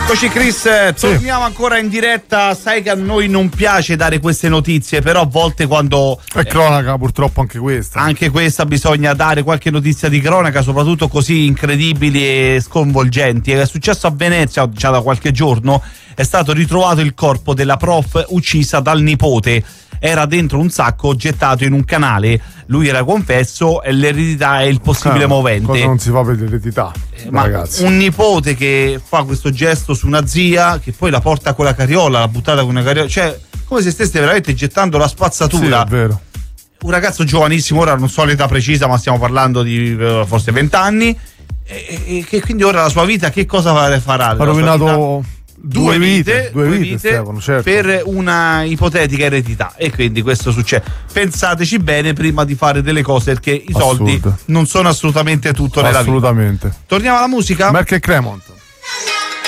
Eccoci Chris, torniamo ancora in diretta. Sai che a noi non piace dare queste notizie, però a volte quando è cronaca, purtroppo anche questa bisogna dare qualche notizia di cronaca, soprattutto così incredibili e sconvolgenti. È successo a Venezia già da qualche giorno, è stato ritrovato il corpo della prof uccisa dal nipote. Era dentro un sacco gettato in un canale. Lui era confesso e l'eredità è il possibile movente. Cosa non si fa per l'eredità, ragazzi? Un nipote che fa questo gesto su una zia, che poi la porta con la carriola, l'ha buttata con una carriola, cioè come se stesse veramente gettando la spazzatura. Sì, è vero. Un ragazzo giovanissimo, ora non so l'età precisa, ma stiamo parlando di forse 20 anni, e che quindi ora la sua vita che cosa farà? Ha rovinato due vite Stefano, certo, per una ipotetica eredità, e quindi questo succede. Pensateci bene prima di fare delle cose, perché i soldi non sono assolutamente tutto nella vita. Assolutamente. Torniamo alla musica. Merck e Cremont.